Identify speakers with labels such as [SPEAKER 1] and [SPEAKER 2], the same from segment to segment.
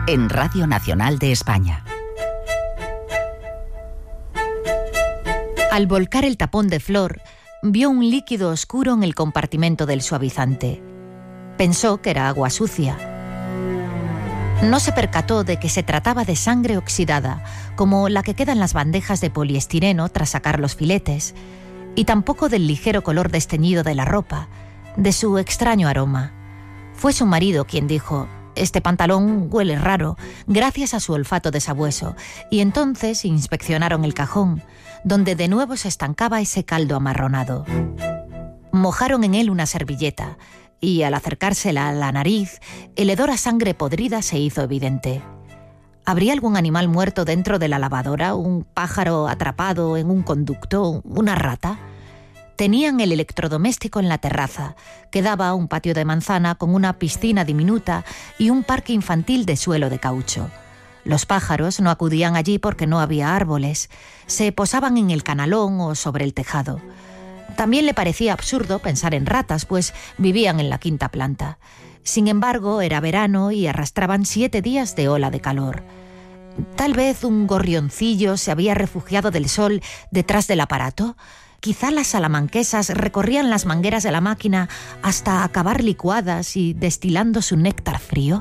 [SPEAKER 1] en Radio Nacional de España. Al volcar el tapón de Flor, vio un líquido oscuro en el compartimento del suavizante. Pensó que era agua sucia. No se percató de que se trataba de sangre oxidada, como la que queda en las bandejas de poliestireno tras sacar los filetes, y tampoco del ligero color desteñido de la ropa, de su extraño aroma. Fue su marido quien dijo: «Este pantalón huele raro», gracias a su olfato de sabueso, y entonces inspeccionaron el cajón, donde de nuevo se estancaba ese caldo amarronado. Mojaron en él una servilleta, y al acercársela a la nariz, el hedor a sangre podrida se hizo evidente. ¿Habría algún animal muerto dentro de la lavadora? ¿Un pájaro atrapado en un conducto? ¿Una rata? Tenían el electrodoméstico en la terraza, que daba a un patio de manzana con una piscina diminuta y un parque infantil de suelo de caucho. Los pájaros no acudían allí porque no había árboles, se posaban en el canalón o sobre el tejado. También le parecía absurdo pensar en ratas, pues vivían en la quinta planta. Sin embargo, era verano y arrastraban 7 días de ola de calor. Tal vez un gorrioncillo se había refugiado del sol detrás del aparato. Quizá las salamanquesas recorrían las mangueras de la máquina hasta acabar licuadas y destilando su néctar frío.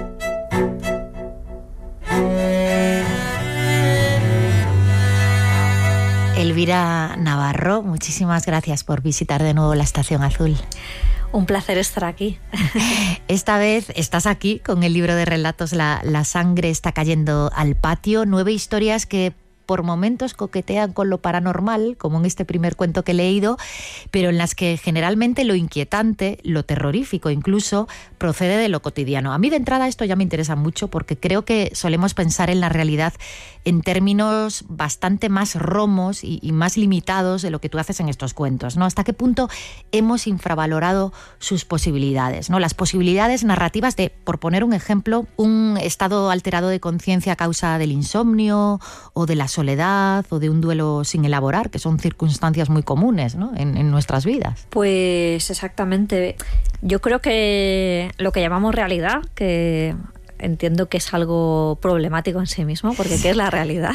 [SPEAKER 1] Elvira Navarro, muchísimas gracias por visitar de nuevo la Estación Azul.
[SPEAKER 2] Un placer estar aquí.
[SPEAKER 1] Esta vez estás aquí con el libro de relatos La sangre está cayendo al patio. 9 historias que por momentos coquetean con lo paranormal, como en este primer cuento que he leído, pero en las que generalmente lo inquietante, lo terrorífico incluso, procede de lo cotidiano. A mí de entrada esto ya me interesa mucho porque creo que solemos pensar en la realidad en términos bastante más romos y más limitados de lo que tú haces en estos cuentos, ¿no? ¿Hasta qué punto hemos infravalorado sus posibilidades, ¿no? Las posibilidades narrativas de, por poner un ejemplo, un estado alterado de conciencia a causa del insomnio o de la soledad o de un duelo sin elaborar, que son circunstancias muy comunes, ¿no? en nuestras vidas.
[SPEAKER 2] Pues exactamente. Yo creo que lo que llamamos realidad, que entiendo que es algo problemático en sí mismo, porque ¿qué es la realidad?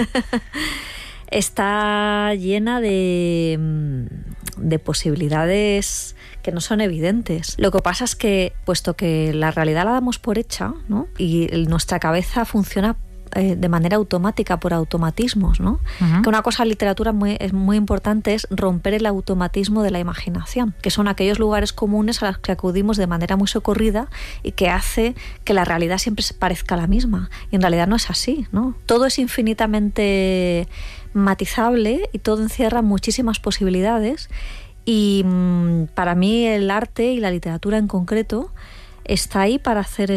[SPEAKER 2] Está llena de posibilidades que no son evidentes. Lo que pasa es que, puesto que la realidad la damos por hecha, ¿no? Y nuestra cabeza funciona de manera automática, por automatismos, ¿no? Uh-huh. Que una cosa en literatura es muy importante es romper el automatismo de la imaginación, que son aquellos lugares comunes a los que acudimos de manera muy socorrida y que hace que la realidad siempre se parezca a la misma. Y en realidad no es así, ¿no? Todo es infinitamente matizable y todo encierra muchísimas posibilidades. Y para mí el arte y la literatura en concreto está ahí para hacer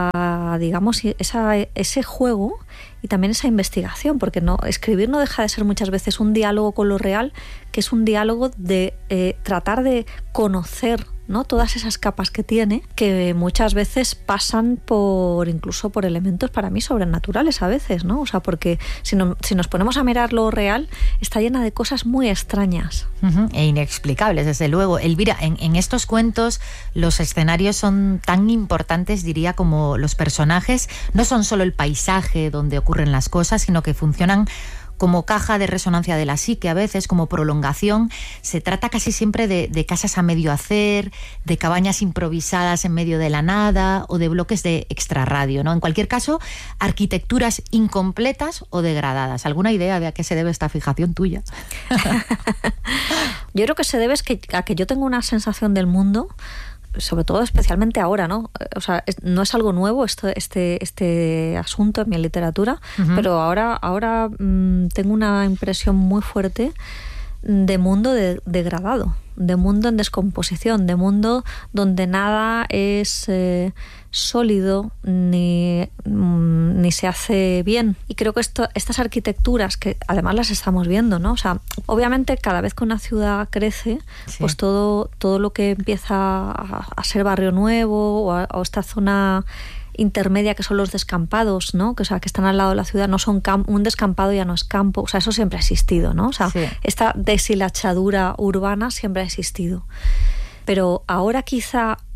[SPEAKER 2] ese juego y también esa investigación, porque escribir no deja de ser muchas veces un diálogo con lo real, que es un diálogo de tratar de conocer, ¿no? Todas esas capas que tiene, que muchas veces pasan incluso por elementos para mí sobrenaturales a veces, ¿no? O sea, porque si nos ponemos a mirar lo real, está llena de cosas muy extrañas.
[SPEAKER 1] Uh-huh. E inexplicables, desde luego. Elvira, en estos cuentos los escenarios son tan importantes, diría, como los personajes. No son solo el paisaje donde ocurren las cosas, sino que funcionan como caja de resonancia de la psique, a veces como prolongación. Se trata casi siempre de casas a medio hacer, de cabañas improvisadas en medio de la nada o de bloques de extrarradio, ¿no? En cualquier caso, arquitecturas incompletas o degradadas. ¿Alguna idea de a qué se debe esta fijación tuya?
[SPEAKER 2] Yo creo que se debe a que yo tengo una sensación del mundo, sobre todo especialmente ahora, ¿no? O sea, no es algo nuevo este asunto en mi literatura, uh-huh. Pero ahora tengo una impresión muy fuerte de mundo degradado, de mundo en descomposición, de mundo donde nada es sólido ni se hace bien. Y creo que estas arquitecturas, que además las estamos viendo, ¿no? O sea, obviamente cada vez que una ciudad crece, sí, pues todo lo que empieza a ser barrio nuevo o esta zona intermedia que son los descampados, ¿no? Que, o sea, que están al lado de la ciudad, no son un descampado ya no es campo, o sea, eso siempre ha existido, ¿no? O sea, sí, esta deshilachadura urbana siempre ha existido. Pero ahora quizá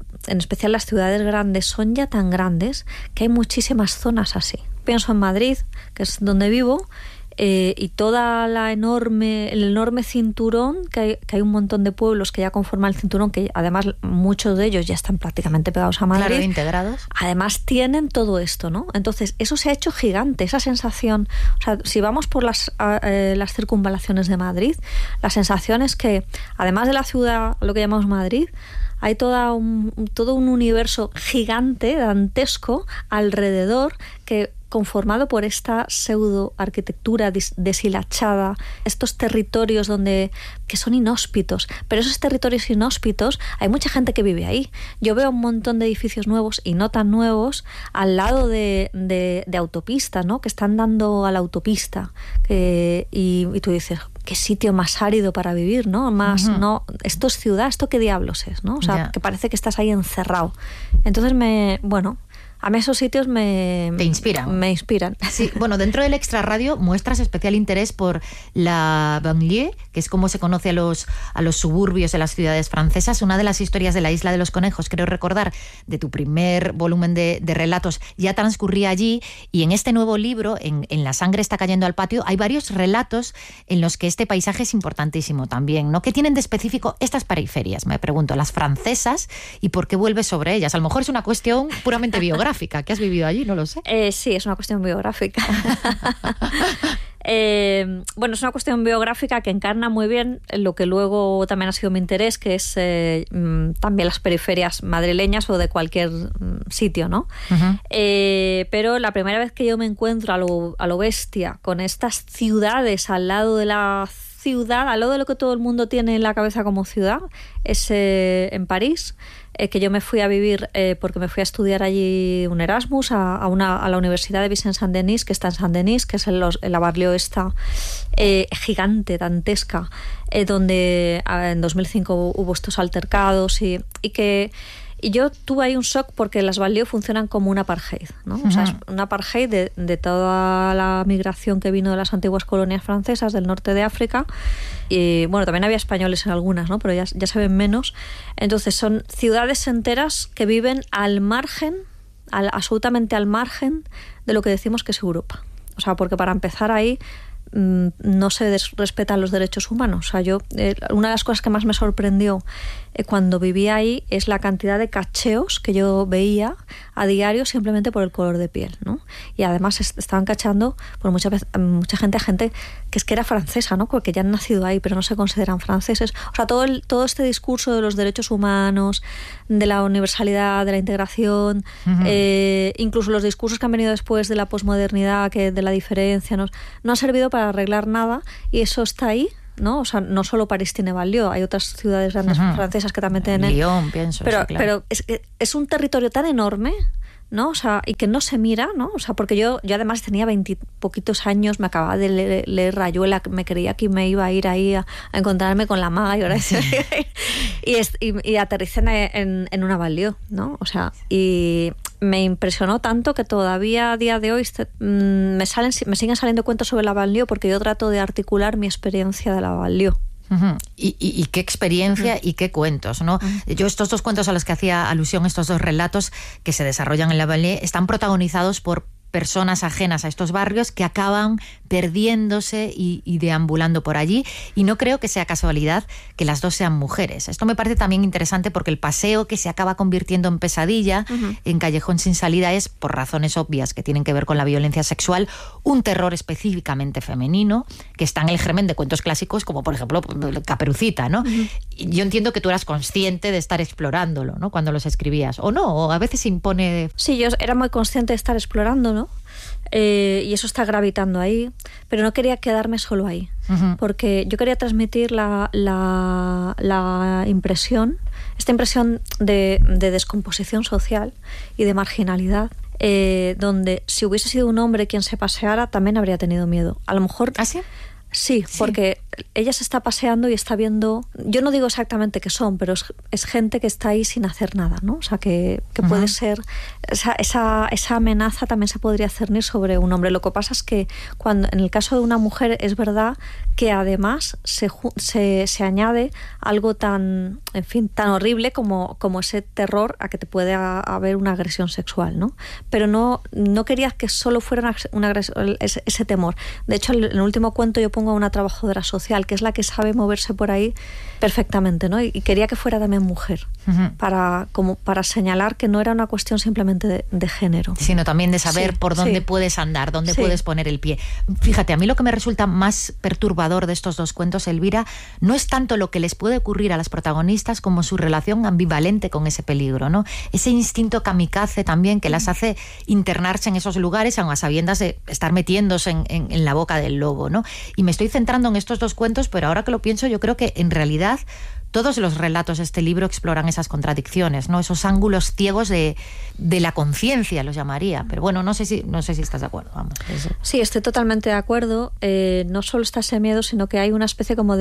[SPEAKER 2] en especial las ciudades grandes, son ya tan grandes que hay muchísimas zonas así. Pienso en Madrid, que es donde vivo, y toda el enorme cinturón, que hay un montón de pueblos que ya conforman el cinturón, que además muchos de ellos ya están prácticamente pegados a Madrid.
[SPEAKER 1] Claro, integrados.
[SPEAKER 2] Además tienen todo esto, ¿no? Entonces eso se ha hecho gigante, esa sensación. O sea, si vamos por las circunvalaciones de Madrid, la sensación es que además de la ciudad, lo que llamamos Madrid, hay todo un universo gigante, dantesco, alrededor, conformado por esta pseudo arquitectura deshilachada, estos territorios que son inhóspitos, pero esos territorios inhóspitos hay mucha gente que vive ahí. Yo veo un montón de edificios nuevos y no tan nuevos al lado de autopistas, ¿no? Que están dando a la autopista, y tú dices, qué sitio más árido para vivir, ¿no? No, esto es ciudad, ¿esto qué diablos es, ¿no? O sea, que parece que estás ahí encerrado. Entonces a mí esos sitios me inspiran.
[SPEAKER 1] Sí, bueno, dentro del Extra Radio muestras especial interés por la banlieue, que es como se conoce a los suburbios de las ciudades francesas. Una de las historias de la Isla de los Conejos, creo recordar, de tu primer volumen de relatos, ya transcurría allí, y en este nuevo libro, en La sangre está cayendo al patio, hay varios relatos en los que este paisaje es importantísimo también, ¿no? ¿Qué tienen de específico estas periferias, me pregunto, las francesas, y por qué vuelves sobre ellas? A lo mejor es una cuestión puramente biográfica, que has vivido allí, no lo sé.
[SPEAKER 2] Sí, es una cuestión biográfica. Bueno, es una cuestión biográfica que encarna muy bien lo que luego también ha sido mi interés, que es también las periferias madrileñas o de cualquier sitio, ¿no? Uh-huh. Pero la primera vez que yo me encuentro a lo bestia con estas ciudades al lado de la ciudad, al lado de lo que todo el mundo tiene en la cabeza como ciudad, es en París, que yo me fui a vivir porque me fui a estudiar allí un Erasmus a la Universidad de Vicence-Saint-Denis, que está en Saint-Denis, que es la banlieue esta gigante, dantesca, donde en 2005 hubo estos altercados y yo tuve ahí un shock porque las banlieues funcionan como un apartheid, ¿no? O sea, es un apartheid de toda la migración que vino de las antiguas colonias francesas del norte de África. Y bueno, también había españoles en algunas, ¿no? Pero ya se ven menos. Entonces son ciudades enteras que viven al margen, absolutamente al margen de lo que decimos que es Europa. O sea, porque para empezar ahí no se respetan los derechos humanos. O sea, una de las cosas que más me sorprendió cuando vivía ahí es la cantidad de cacheos que yo veía a diario simplemente por el color de piel, ¿no? Y además estaban cachando por mucha gente que es que era francesa, ¿no? Porque ya han nacido ahí, pero no se consideran franceses. O sea, todo este discurso de los derechos humanos, de la universalidad, de la integración, incluso los discursos que han venido después de la posmodernidad, de la diferencia, no han servido para arreglar nada, y eso está ahí, ¿no? O sea, no solo París tiene banlieue, hay otras ciudades grandes francesas que también tienen.
[SPEAKER 1] Lyon, pienso.
[SPEAKER 2] Pero,
[SPEAKER 1] sí, claro.
[SPEAKER 2] Pero es un territorio tan enorme, ¿no? O sea, y que no se mira, ¿no? O sea, porque yo además tenía 20 poquitos años, me acababa de leer Rayuela, me creía que me iba a ir ahí a encontrarme con la maga y ahora y aterricé en una banlieue, ¿no? O sea, y me impresionó tanto que todavía a día de hoy me siguen saliendo cuentos sobre la banlieue porque yo trato de articular mi experiencia de la banlieue.
[SPEAKER 1] Uh-huh. Y qué experiencia y qué cuentos, ¿no? Yo estos dos cuentos a los que hacía alusión, estos dos relatos que se desarrollan en la banlieue, están protagonizados por personas ajenas a estos barrios que acaban perdiéndose y deambulando por allí, y no creo que sea casualidad que las dos sean mujeres. Esto me parece también interesante porque el paseo que se acaba convirtiendo en pesadilla, en callejón sin salida, es, por razones obvias que tienen que ver con la violencia sexual, un terror específicamente femenino que está en el germen de cuentos clásicos como por ejemplo Caperucita, ¿no? Yo entiendo que tú eras consciente de estar explorándolo, ¿no? Cuando los escribías, o no, o a veces impone...
[SPEAKER 2] Sí, yo era muy consciente de estar explorando, ¿no? Y eso está gravitando ahí, pero no quería quedarme solo ahí, porque yo quería transmitir la impresión, esta impresión de descomposición social y de marginalidad, donde si hubiese sido un hombre quien se paseara también habría tenido miedo. A lo mejor...
[SPEAKER 1] ¿Ah, sí?
[SPEAKER 2] Sí, porque ella se está paseando y está viendo, yo no digo exactamente qué son, pero es gente que está ahí sin hacer nada, ¿no? O sea, que puede ser, esa amenaza también se podría cernir sobre un hombre. Lo que pasa es que cuando en el caso de una mujer es verdad que además se añade algo tan, en fin, tan horrible como ese terror a que te puede haber una agresión sexual, ¿no? Pero no quería que solo fuera una agresión, ese temor. De hecho, en el último cuento yo pongo a una trabajadora social, que es la que sabe moverse por ahí perfectamente, ¿no? Y quería que fuera también mujer, para señalar que no era una cuestión simplemente de género.
[SPEAKER 1] Sino también de saber por dónde puedes andar, dónde puedes poner el pie. Fíjate, a mí lo que me resulta más perturbador de estos dos cuentos, Elvira, no es tanto lo que les puede ocurrir a las protagonistas como su relación ambivalente con ese peligro, ¿no? Ese instinto kamikaze también que las hace internarse en esos lugares, aun a sabiendas de estar metiéndose en la boca del lobo, ¿no? Y me estoy centrando en estos dos cuentos, pero ahora que lo pienso, yo creo que en realidad todos los relatos de este libro exploran esas contradicciones, ¿no? Esos ángulos ciegos de la conciencia, los llamaría. Pero bueno, no sé si estás de acuerdo. Vamos, eso.
[SPEAKER 2] Sí, estoy totalmente de acuerdo. No solo está ese miedo, sino que hay una especie como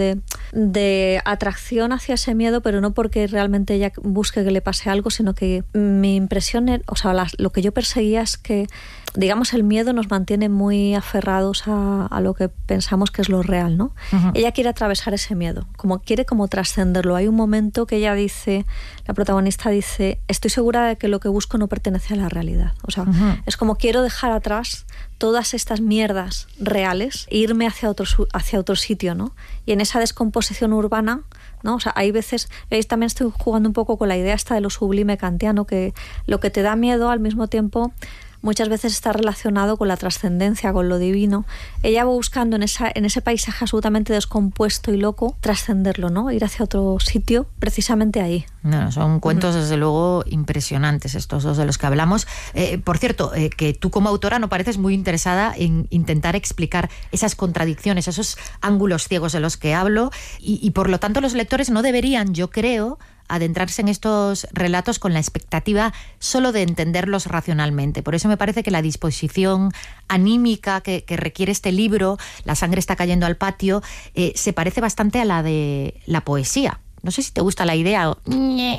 [SPEAKER 2] de atracción hacia ese miedo, pero no porque realmente ella busque que le pase algo, sino que mi impresión, lo que yo perseguía es que, digamos, el miedo nos mantiene muy aferrados a lo que pensamos que es lo real, ¿no? Ella quiere atravesar ese miedo, quiere trascenderlo. Hay un momento que ella dice, la protagonista dice, estoy segura de que lo que busco no pertenece a la realidad. O sea, es como quiero dejar atrás todas estas mierdas reales e irme hacia otro sitio, ¿no? Y en esa descomposición urbana, ¿no? O sea, hay veces, también estoy jugando un poco con la idea esta de lo sublime kantiano, que lo que te da miedo al mismo tiempo muchas veces está relacionado con la trascendencia, con lo divino. Ella va buscando en ese paisaje absolutamente descompuesto y loco, trascenderlo, ¿no? Ir hacia otro sitio, precisamente ahí.
[SPEAKER 1] No, son cuentos desde luego impresionantes estos dos de los que hablamos. Por cierto, que tú como autora no pareces muy interesada en intentar explicar esas contradicciones, esos ángulos ciegos de los que hablo, y por lo tanto los lectores no deberían, yo creo, adentrarse en estos relatos con la expectativa solo de entenderlos racionalmente. Por eso me parece que la disposición anímica que requiere este libro, La sangre está cayendo al patio, se parece bastante a la de la poesía. No sé si te gusta la idea o...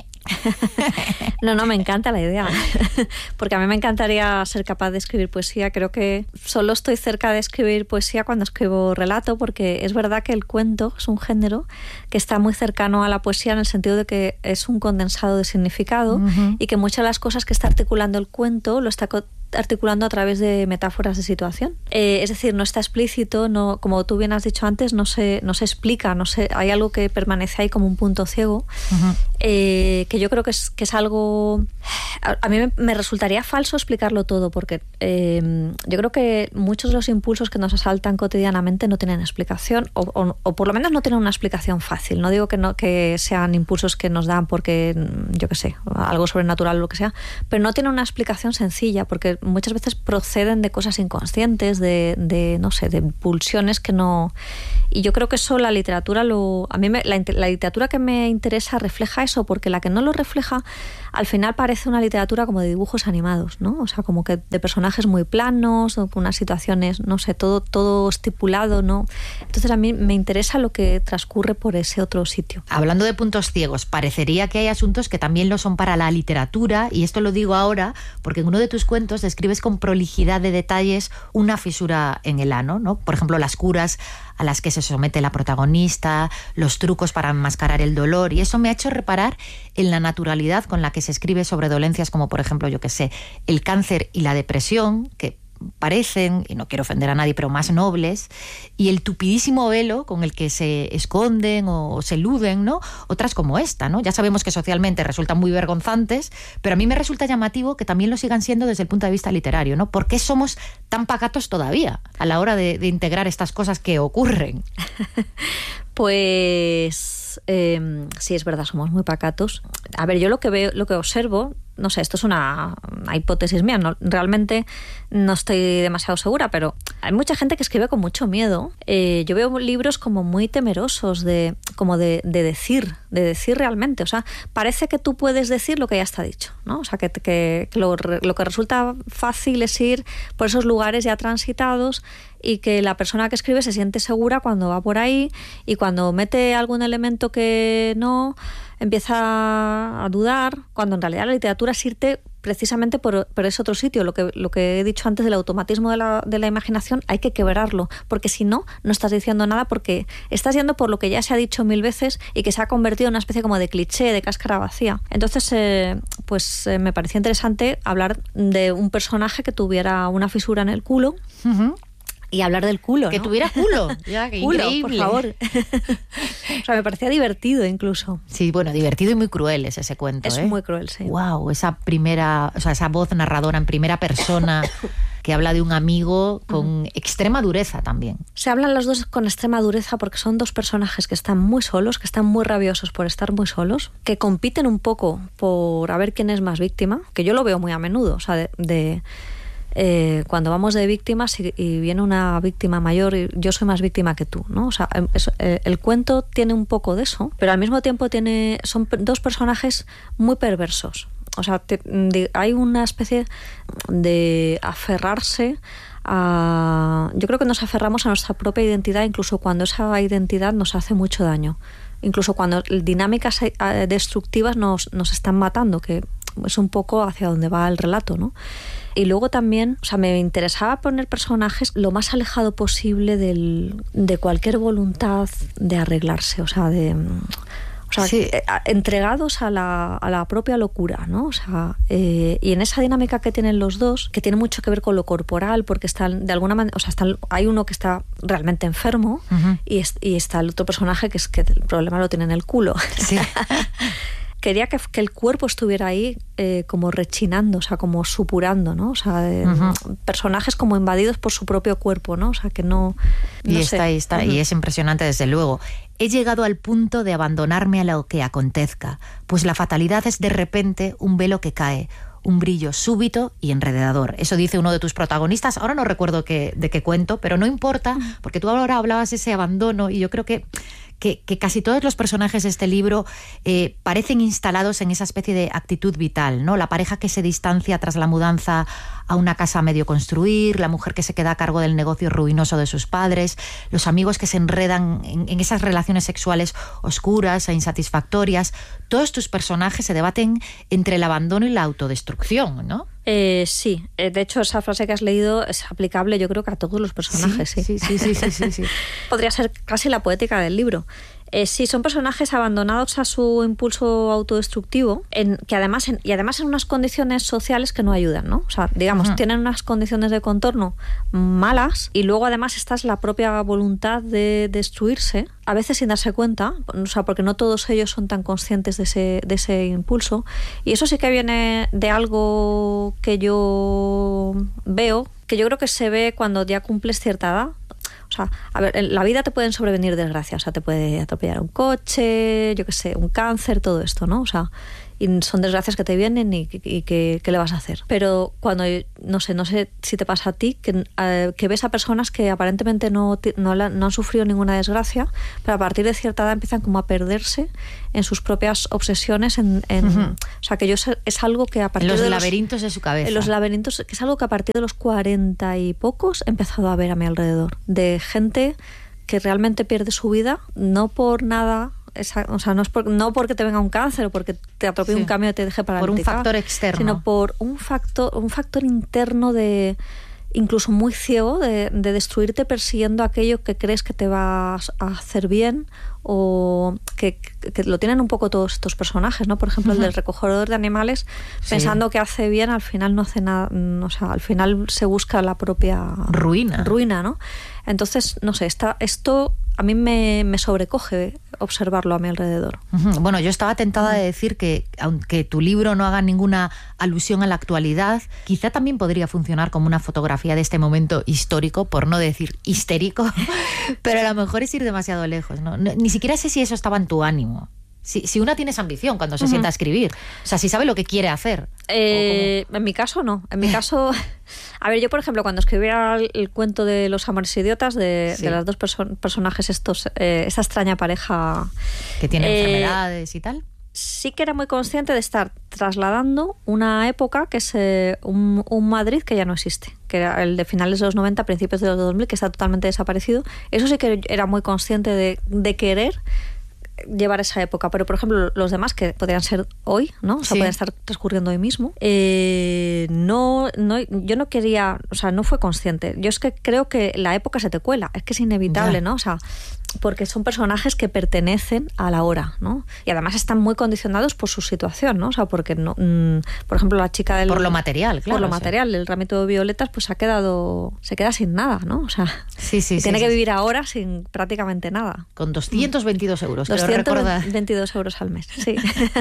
[SPEAKER 2] No, me encanta la idea, porque a mí me encantaría ser capaz de escribir poesía. Creo que solo estoy cerca de escribir poesía cuando escribo relato, porque es verdad que el cuento es un género que está muy cercano a la poesía en el sentido de que es un condensado de significado y que muchas de las cosas que está articulando el cuento lo está articulando a través de metáforas de situación. Es decir, no está explícito, no, como tú bien has dicho antes, no se explica, hay algo que permanece ahí como un punto ciego, que yo creo que es algo... A mí me resultaría falso explicarlo todo, porque yo creo que muchos de los impulsos que nos asaltan cotidianamente no tienen explicación, o por lo menos no tienen una explicación fácil. No digo que sean impulsos que nos dan porque, yo qué sé, algo sobrenatural o lo que sea, pero no tienen una explicación sencilla, porque muchas veces proceden de cosas inconscientes, de no sé, de pulsiones que no... Y yo creo que eso la literatura a mí la literatura que me interesa refleja eso, porque la que no lo refleja al final parece una literatura como de dibujos animados, ¿no? O sea, como que de personajes muy planos, con unas situaciones, no sé, todo estipulado, ¿no? Entonces a mí me interesa lo que transcurre por ese otro sitio.
[SPEAKER 1] Hablando de puntos ciegos, parecería que hay asuntos que también lo son para la literatura, y esto lo digo ahora porque en uno de tus cuentos describes con prolijidad de detalles una fisura en el ano, ¿no? Por ejemplo, las curas a las que se somete la protagonista, los trucos para enmascarar el dolor, y eso me ha hecho reparar en la naturalidad con la que se escribe sobre dolencias como, por ejemplo, yo qué sé, el cáncer y la depresión, que parecen, y no quiero ofender a nadie, pero más nobles, y el tupidísimo velo con el que se esconden o se eluden, ¿no? Otras como esta, ¿no? Ya sabemos que socialmente resultan muy vergonzantes, pero a mí me resulta llamativo que también lo sigan siendo desde el punto de vista literario, ¿no? ¿Por qué somos tan pacatos todavía a la hora de integrar estas cosas que ocurren?
[SPEAKER 2] Pues sí, es verdad, somos muy pacatos. A ver, yo lo que observo, no sé, esto es una hipótesis mía, realmente no estoy demasiado segura, pero hay mucha gente que escribe con mucho miedo. Yo veo libros como muy temerosos como de decir realmente. O sea, parece que tú puedes decir lo que ya está dicho, ¿no? O sea, que lo que resulta fácil es ir por esos lugares ya transitados y que la persona que escribe se siente segura cuando va por ahí, y cuando mete algún elemento que no, empieza a dudar, cuando en realidad la literatura es irte precisamente por ese otro sitio. Lo que he dicho antes del automatismo de la imaginación, hay que quebrarlo, porque si no, no estás diciendo nada, porque estás yendo por lo que ya se ha dicho 1000 veces y que se ha convertido en una especie como de cliché, de cáscara vacía. Entonces, me parecía interesante hablar de un personaje que tuviera una fisura en el culo.
[SPEAKER 1] Uh-huh.
[SPEAKER 2] Y hablar del culo,
[SPEAKER 1] que
[SPEAKER 2] ¿no?
[SPEAKER 1] tuviera culo. Ya, qué
[SPEAKER 2] culo,
[SPEAKER 1] increíble.
[SPEAKER 2] Por favor. O sea, me parecía divertido incluso.
[SPEAKER 1] Sí, bueno, divertido y muy cruel es ese cuento.
[SPEAKER 2] Es muy cruel, sí.
[SPEAKER 1] Wow, esa voz narradora en primera persona que habla de un amigo con extrema dureza también.
[SPEAKER 2] Se hablan los dos con extrema dureza porque son dos personajes que están muy solos, que están muy rabiosos por estar muy solos, que compiten un poco por a ver quién es más víctima, que yo lo veo muy a menudo, o sea, cuando vamos de víctimas y viene una víctima mayor, y yo soy más víctima que tú, ¿no? O sea, el cuento tiene un poco de eso, pero al mismo tiempo son dos personajes muy perversos. O sea, hay una especie de aferrarse a... Yo creo que nos aferramos a nuestra propia identidad, incluso cuando esa identidad nos hace mucho daño. Incluso cuando dinámicas destructivas nos están matando, que es un poco hacia donde va el relato, ¿no? Y luego también, o sea, me interesaba poner personajes lo más alejado posible de cualquier voluntad de arreglarse, o sea, sí, entregados a la propia locura, ¿no? O sea, y en esa dinámica que tienen los dos, que tiene mucho que ver con lo corporal, porque están de alguna manera, o sea, hay uno que está realmente enfermo, uh-huh, y está el otro personaje que es que el problema lo tiene en el culo.
[SPEAKER 1] Sí.
[SPEAKER 2] Quería que el cuerpo estuviera ahí como rechinando, o sea, como supurando, ¿no? O sea, uh-huh, personajes como invadidos por su propio cuerpo, ¿no? O sea, que no
[SPEAKER 1] y
[SPEAKER 2] sé.
[SPEAKER 1] Ahí está, uh-huh, y es impresionante desde luego. He llegado al punto de abandonarme a lo que acontezca, pues la fatalidad es de repente un velo que cae, un brillo súbito y enredador. Eso dice uno de tus protagonistas. Ahora no recuerdo de qué cuento, pero no importa, porque tú ahora hablabas de ese abandono, y yo creo que casi todos los personajes de este libro parecen instalados en esa especie de actitud vital, ¿no? La pareja que se distancia tras la mudanza a una casa a medio construir, la mujer que se queda a cargo del negocio ruinoso de sus padres, los amigos que se enredan en esas relaciones sexuales oscuras e insatisfactorias. Todos tus personajes se debaten entre el abandono y la autodestrucción, ¿no?
[SPEAKER 2] Sí, de hecho esa frase que has leído es aplicable, yo creo, que a todos los personajes.
[SPEAKER 1] Sí.
[SPEAKER 2] Podría ser casi la poética del libro. Sí, son personajes abandonados a su impulso autodestructivo, que además en unas condiciones sociales que no ayudan, ¿no? O sea, digamos, uh-huh, tienen unas condiciones de contorno malas, y luego además está la propia voluntad de destruirse, a veces sin darse cuenta, o sea, porque no todos ellos son tan conscientes de ese impulso, y eso sí que viene de algo que yo veo, que yo creo que se ve cuando ya cumples cierta edad. O sea, a ver, en la vida te pueden sobrevenir desgracias, o sea, te puede atropellar un coche, yo qué sé, un cáncer, todo esto, ¿no? O sea, y son desgracias que te vienen y ¿qué le vas a hacer? Pero cuando, no sé si te pasa a ti, que ves a personas que aparentemente no han sufrido ninguna desgracia, pero a partir de cierta edad empiezan como a perderse en sus propias obsesiones, uh-huh, o sea, que es algo que a partir
[SPEAKER 1] de
[SPEAKER 2] los
[SPEAKER 1] laberintos de su cabeza.
[SPEAKER 2] En los laberintos, que es algo que a partir de los 40 y pocos he empezado a ver a mi alrededor, de gente que realmente pierde su vida, no por nada... O sea, no porque te venga un cáncer o porque te atropelle, sí, un camión y te deje paralítica.
[SPEAKER 1] Por un factor externo.
[SPEAKER 2] Sino por un factor interno de incluso muy ciego de destruirte persiguiendo aquello que crees que te va a hacer bien, o que lo tienen un poco todos estos personajes, ¿no? Por ejemplo, uh-huh, el del recogedor de animales, sí, pensando que hace bien, al final no hace nada, o sea, al final se busca la propia ruina, ¿no? Entonces, no sé, esto a mí me sobrecoge observarlo a mi alrededor.
[SPEAKER 1] Uh-huh. Bueno, yo estaba tentada de decir que, aunque tu libro no haga ninguna alusión a la actualidad, quizá también podría funcionar como una fotografía de este momento histórico, por no decir histérico, pero a lo mejor es ir demasiado lejos, ¿no? Ni siquiera sé si eso estaba en tu ánimo. Si una tiene esa ambición cuando se sienta a escribir, o sea, si sabe lo que quiere hacer.
[SPEAKER 2] En mi caso no. En mi caso, a ver, yo por ejemplo cuando escribía el cuento de Los amores idiotas de las dos personajes esta extraña pareja
[SPEAKER 1] que tiene enfermedades y tal,
[SPEAKER 2] sí que era muy consciente de estar trasladando una época que es un Madrid que ya no existe, que era el de finales de los 90, principios de los 2000, que está totalmente desaparecido. Eso sí que era muy consciente de querer llevar esa época, pero por ejemplo los demás que podrían ser hoy, ¿no? O sea, podrían estar transcurriendo hoy mismo. Yo no quería, o sea, no fue consciente. Yo es que creo que la época se te cuela, es que es inevitable, ¿no? O sea, porque son personajes que pertenecen a la hora, ¿no? Y además están muy condicionados por su situación, ¿no? O sea, porque no, por ejemplo, la chica del...
[SPEAKER 1] Por lo material, claro.
[SPEAKER 2] Por lo material, el ramito de violetas, pues se queda sin nada, ¿no? O sea, tiene que vivir ahora sin prácticamente nada.
[SPEAKER 1] Con 222 euros.
[SPEAKER 2] 222 euros al mes, sí.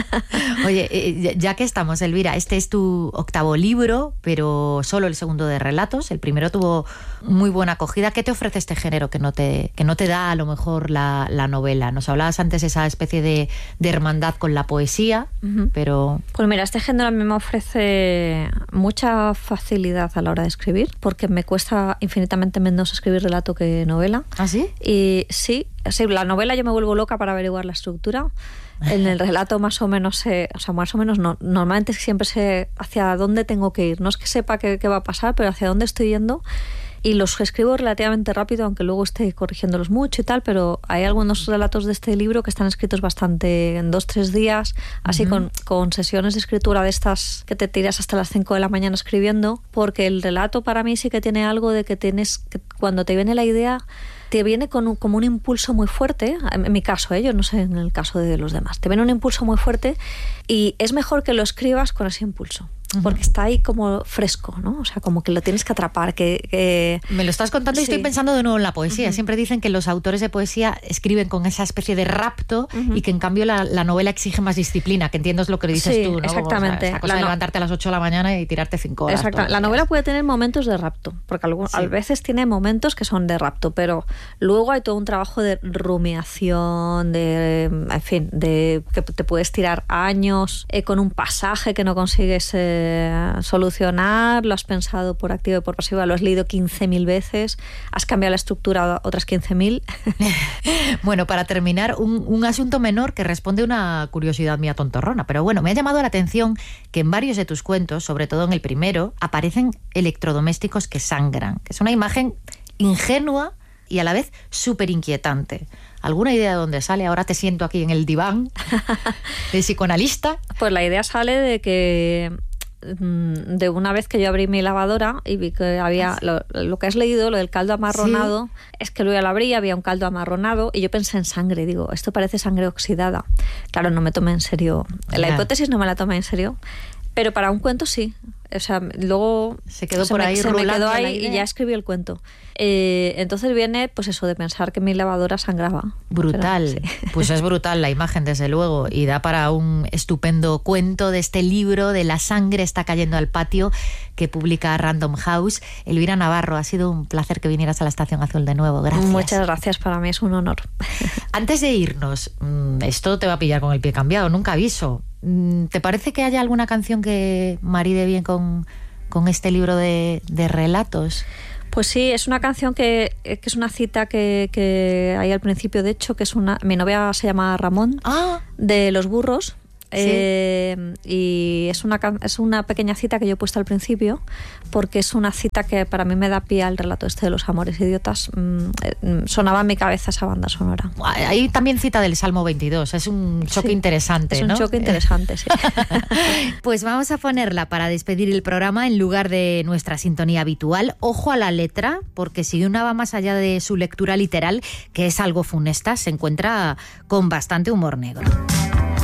[SPEAKER 1] Oye, ya que estamos, Elvira, este es tu 8º libro, pero solo el segundo de relatos. El primero tuvo muy buena acogida. ¿Qué te ofrece este género que no te da a lo mejor la novela? Nos hablabas antes esa especie de hermandad con la poesía, pero... Pues
[SPEAKER 2] mira, este género a mí me ofrece mucha facilidad a la hora de escribir, porque me cuesta infinitamente menos escribir relato que novela.
[SPEAKER 1] ¿Ah, sí?
[SPEAKER 2] Y sí, la novela yo me vuelvo loca para averiguar la estructura. En el relato más o menos no, normalmente siempre sé hacia dónde tengo que ir. No es que sepa qué va a pasar, pero hacia dónde estoy yendo. Y los escribo relativamente rápido, aunque luego esté corrigiéndolos mucho y tal, pero hay algunos relatos de este libro que están escritos bastante en 2-3 días, así con sesiones de escritura de estas que te tiras hasta las 5 de la mañana escribiendo, porque el relato para mí sí que tiene algo de que cuando te viene la idea, te viene como un impulso muy fuerte, en mi caso, yo no sé en el caso de los demás, te viene un impulso muy fuerte y es mejor que lo escribas con ese impulso. Porque está ahí como fresco, ¿no? O sea, como que lo tienes que atrapar.
[SPEAKER 1] Me lo estás contando y estoy pensando de nuevo en la poesía. Siempre dicen que los autores de poesía escriben con esa especie de rapto y que en cambio la novela exige más disciplina, que entiendo es lo que dices tú, ¿no?
[SPEAKER 2] Exactamente.
[SPEAKER 1] O sea, esa cosa de levantarte a las 8 de la mañana y tirarte 5 horas.
[SPEAKER 2] Exacto. La novela puede tener momentos de rapto, porque a veces tiene momentos que son de rapto, pero luego hay todo un trabajo de rumiación, en fin, de que te puedes tirar años con un pasaje que no consigues solucionar, lo has pensado por activa y por pasiva, lo has leído 15.000 veces, has cambiado la estructura otras 15.000.
[SPEAKER 1] Bueno, para terminar, un asunto menor que responde a una curiosidad mía tontorrona, pero bueno, me ha llamado la atención que en varios de tus cuentos, sobre todo en el primero, aparecen electrodomésticos que sangran, que es una imagen ingenua y a la vez súper inquietante. ¿Alguna idea de dónde sale? Ahora te siento aquí en el diván de psicoanalista.
[SPEAKER 2] Pues la idea sale de una vez que yo abrí mi lavadora y vi que había lo que has leído, lo del caldo amarronado, es que luego la abrí, había un caldo amarronado y yo pensé en sangre, digo, esto parece sangre oxidada. Claro, no me tomé en serio, la hipótesis no me la tomé en serio, pero para un cuento sí. O sea, luego
[SPEAKER 1] se quedó por ahí, se me quedó ahí
[SPEAKER 2] y ya escribí el cuento. Entonces viene, pues eso, de pensar que mi lavadora sangraba.
[SPEAKER 1] Brutal. Pero, sí. Pues es brutal la imagen, desde luego, y da para un estupendo cuento de este libro de La sangre está cayendo al patio, que publica Random House. Elvira Navarro, ha sido un placer que vinieras a la Estación Azul de nuevo. Gracias.
[SPEAKER 2] Muchas gracias, para mí es un honor.
[SPEAKER 1] Antes de irnos, esto te va a pillar con el pie cambiado, nunca aviso. ¿Te parece que haya alguna canción que maride bien con este libro de relatos?
[SPEAKER 2] Pues sí, es una canción que es una cita que hay al principio, de hecho, que es mi novia se llama Ramón, de Los Burros. Y es una pequeña cita que yo he puesto al principio, porque es una cita que para mí me da pie al relato este de Los amores idiotas. Sonaba en mi cabeza esa banda sonora.
[SPEAKER 1] Hay también cita del Salmo 22, es un choque interesante,
[SPEAKER 2] ¿no? Es un choque interesante, sí.
[SPEAKER 1] Pues vamos a ponerla para despedir el programa en lugar de nuestra sintonía habitual. Ojo a la letra, porque si una va más allá de su lectura literal, que es algo funesta, se encuentra con bastante humor negro.